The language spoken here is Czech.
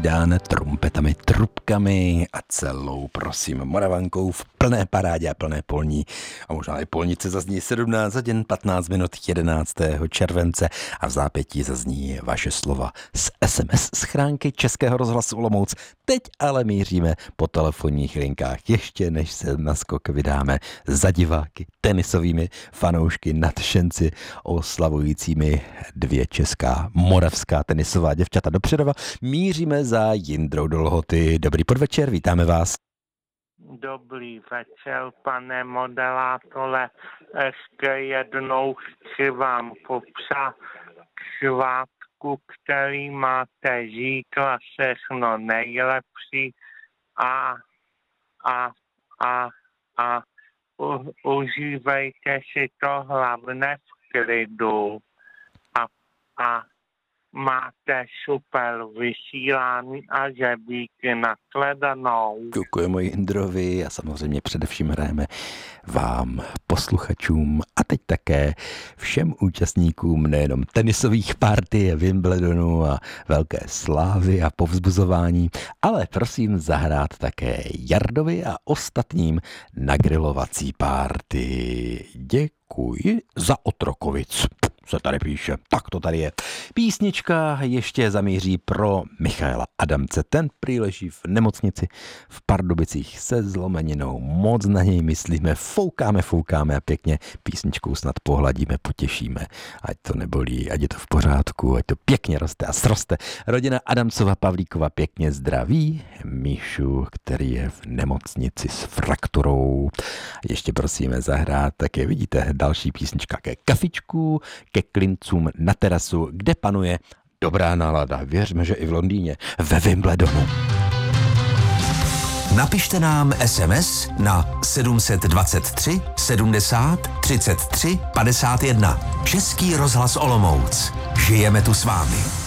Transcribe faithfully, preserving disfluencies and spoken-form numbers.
střídán trumpetami, trubkami a celou, prosím, Moravankou v plné parádě a plné polní. A možná i polnice zazní sedmnáct hodin patnáct minut jedenáctého července a v zápětí zazní vaše slova z es em es schránky Českého rozhlasu Olomouc. Teď ale míříme po telefonních linkách, ještě než se na skok vydáme za diváky, tenisovými fanoušky, nadšenci oslavujícími dvě česká moravská tenisová děvčata do Přerova. Míříme za Jindrou do Lhoty. Dobrý podvečer, vítáme vás. Dobrý večer, pane moderátore. Ještě jednou chci vám popřát k svátku, který máte zítra, všechno nejlepší a, a, a, a u, užívejte si to hlavně v klidu a, a máte super vysílání a že díky nashledanou. Děkujeme Jindrovi a samozřejmě především hrajeme vám, posluchačům a teď také všem účastníkům nejenom tenisových party, Wimbledonu a velké slávy a povzbuzování, ale prosím zahrát také Jardovi a ostatním na grilovací party. Děkuji za Otrokovic. Se tady píše, tak to tady je. Písnička ještě zamíří pro Michaela Adamce. Ten prý leží v nemocnici v Pardubicích se zlomeninou. Moc na něj myslíme, foukáme, foukáme a pěkně písničkou snad pohladíme, potěšíme. Ať to nebolí, ať je to v pořádku, ať to pěkně roste a sroste. Rodina Adamcova Pavlíkova pěkně zdraví Míšu, který je v nemocnici s frakturou. Ještě prosíme zahrát, také vidíte další písnička ke kafičku, ke klincům na terasu, kde panuje dobrá nálada. Věřme, že i v Londýně, ve Wimbledonu. Napište nám es em es na sedm dva tři sedmdesát třicet tři padesát jedna. Český rozhlas Olomouc. Žijeme tu s vámi.